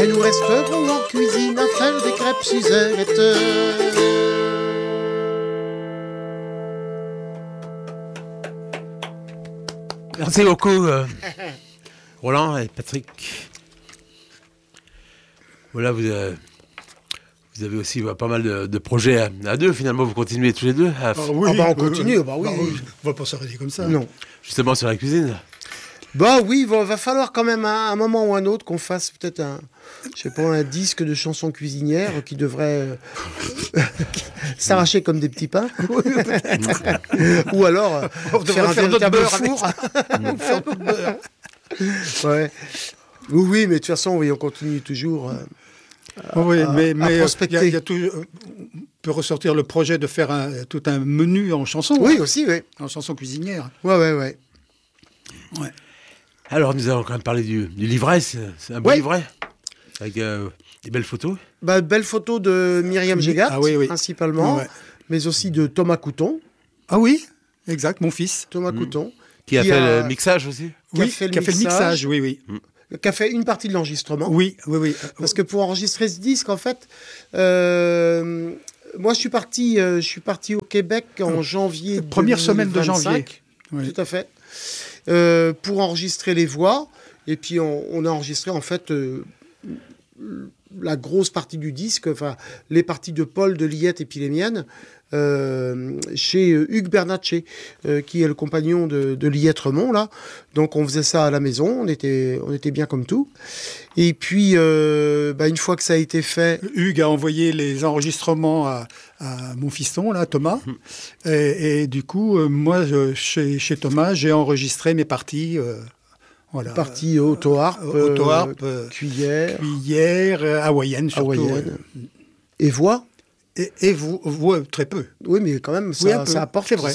Et nous resterons en cuisine à faire des crêpes Suzette. Merci beaucoup, Roland et Patrick. Voilà, vous avez aussi pas mal de projets à deux, finalement. Vous continuez tous les deux On continue, oui. On va pas s'arrêter comme ça. Non. Justement sur la cuisine. Oui, va falloir quand même à un moment ou un autre qu'on fasse peut-être un disque de chansons cuisinières qui devrait s'arracher comme des petits pains. Ou alors faire un véritable four. Ouais. Oui, mais de toute façon, on continue toujours mais prospecter. il y a tout, on peut ressortir le projet de faire tout un menu en chansons. Oui, aussi, oui. En chansons cuisinières. Ouais. Alors, nous allons quand même parler du livret. C'est un beau livret avec des belles photos. Belles photos de Myriam Gégat, oui. principalement, mais aussi de Thomas Couton. Ah oui, exact, mon fils. Thomas Couton. Qui a fait le mixage aussi. Qui a fait le mixage, oui. Qui a fait une partie de l'enregistrement. Oui. Parce que pour enregistrer ce disque, en fait, moi, je suis parti au Québec en janvier. Première semaine de janvier. Oui. Tout à fait. Pour enregistrer les voix. Et puis, on a enregistré, en fait, la grosse partie du disque, enfin, les parties de Paul, de Liette et puis les miennes, chez Hugues Bernatchez, qui est le compagnon de Liette Remond, là. Donc, on faisait ça à la maison, on était bien comme tout. Et puis, une fois que ça a été fait... Hugues a envoyé les enregistrements à mon fiston, là, Thomas. Et du coup, moi, chez Thomas, j'ai enregistré mes parties... Voilà. Partie auto-harpe, cuillère, hawaïenne surtout. Hawaïenne. Et voix. Et voix très peu. Oui, mais quand même, ça apporte. C'est vrai,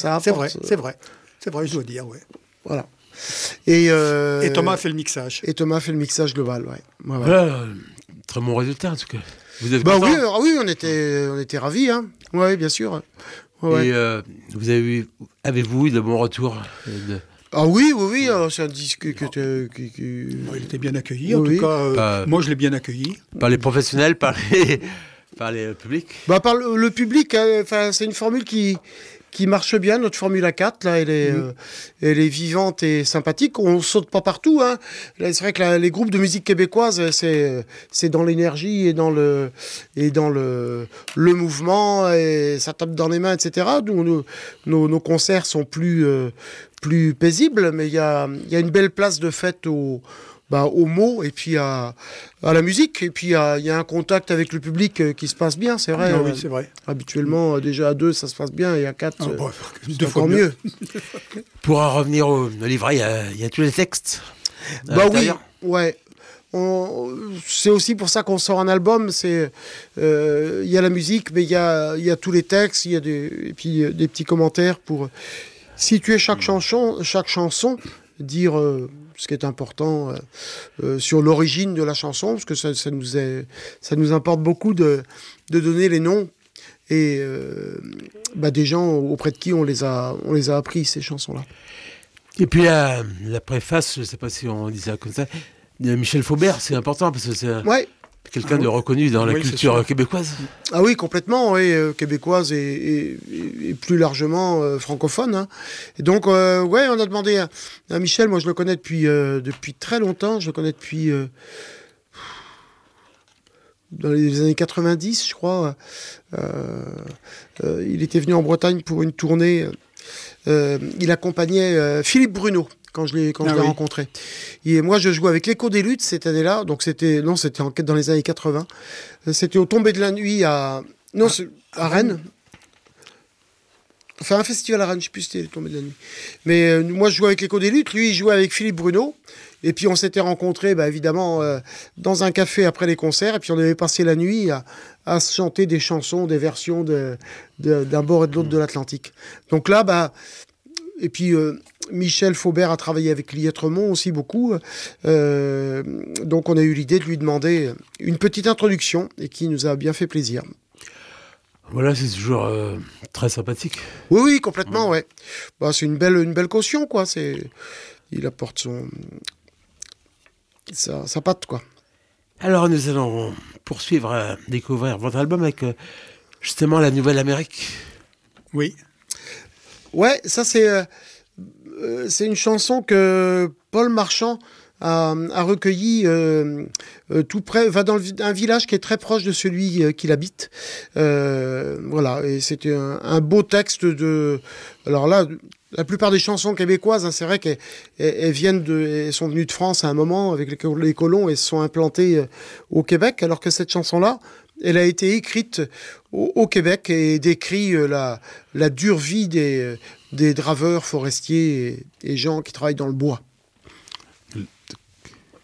je dois dire, ouais. Voilà. Et Thomas a fait le mixage. Et Thomas a fait le mixage global, ouais. Voilà, très bon résultat en tout cas. Vous êtes oui, on était ravis, hein. Oui, bien sûr. Ouais. Et avez-vous eu de bons retours Ah oui, c'est un disque qui il était bien accueilli, en tout cas. Moi, je l'ai bien accueilli. Par les professionnels, par les publics. Par le public, c'est une formule qui marche bien, notre Formule A4, là, elle est vivante et sympathique. On saute pas partout, hein. Là, c'est vrai que les groupes de musique québécoise, c'est dans l'énergie et dans le mouvement, et ça tape dans les mains, etc. Nos concerts sont plus paisibles, mais il y a une belle place de fête aux mots et puis à la musique. Et puis il y a un contact avec le public qui se passe bien, c'est vrai. Oui, c'est vrai. Habituellement, déjà à 2, ça se passe bien, et à 4, deux fois mieux. Pour en revenir au livret, il y a tous les textes. Oui, ouais. C'est aussi pour ça qu'on sort un album. Il y a la musique, mais il y a tous les textes, et puis des petits commentaires pour situer chaque chanson, dire ce qui est important sur l'origine de la chanson, parce que ça nous importe beaucoup de donner les noms et des gens auprès de qui on les a appris, ces chansons-là. Et puis la préface, je ne sais pas si on dit ça comme ça, de Michel Faubert, c'est important parce que c'est quelqu'un de reconnu dans la culture québécoise. Ah oui, complètement, oui, québécoise et plus largement francophone. Hein. Et donc, on a demandé à Michel, moi je le connais depuis très longtemps, je le connais depuis dans les années 90, je crois. Il était venu en Bretagne pour une tournée. Il accompagnait Philippe Bruno quand je l'ai rencontré. Et moi, je jouais avec l'Écho des Luttes cette année-là. Donc c'était dans les années 80. C'était au Tombé de la Nuit à Rennes. Enfin, un festival à Rennes, je ne sais plus si c'était le Tombé de la Nuit. Mais moi, je jouais avec l'Écho des Luttes. Lui, il jouait avec Philippe Bruno. Et puis, on s'était rencontrés, évidemment, dans un café après les concerts. Et puis, on avait passé la nuit à se chanter des chansons, des versions d'un bord et de l'autre de l'Atlantique. Donc là, et puis Michel Faubert a travaillé avec Liette Remond aussi beaucoup. Donc, on a eu l'idée de lui demander une petite introduction et qui nous a bien fait plaisir. Voilà, c'est toujours très sympathique. Oui, complètement, ouais. C'est une belle caution, quoi. Il apporte sa patte, quoi. Alors, nous allons poursuivre, découvrir votre album avec justement la Nouvelle-Amérique. Oui. Ouais, ça c'est une chanson que Paul Marchand a recueilli tout près, va dans un village qui est très proche de celui qu'il habite. Voilà, et c'était un beau texte de... Alors là, la plupart des chansons québécoises, hein, c'est vrai qu'elles elles sont venues de France à un moment avec les colons et se sont implantées au Québec, alors que cette chanson-là, elle a été écrite au Québec et décrit la dure vie des draveurs forestiers et gens qui travaillent dans le bois.